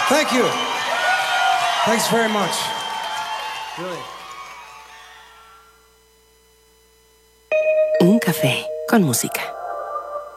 Thank you. Thanks very much. Really. Un café con música.